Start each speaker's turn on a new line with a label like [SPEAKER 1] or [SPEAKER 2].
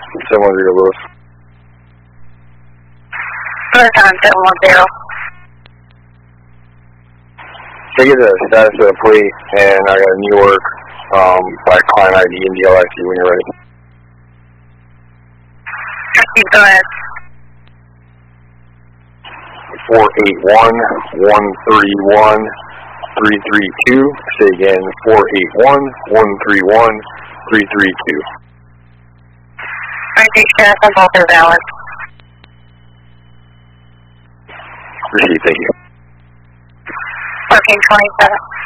[SPEAKER 1] 710 Lewis.
[SPEAKER 2] First time 710.
[SPEAKER 1] Can I get the status of the plate, and I got a New York by client ID and DLIC when you're ready.
[SPEAKER 2] Go ahead.
[SPEAKER 1] 481-131-332. Say again, 481-131-332.
[SPEAKER 2] Alright, thanks, Sheriff. I'm both are valid.
[SPEAKER 1] Received, thank you.
[SPEAKER 2] Working 27.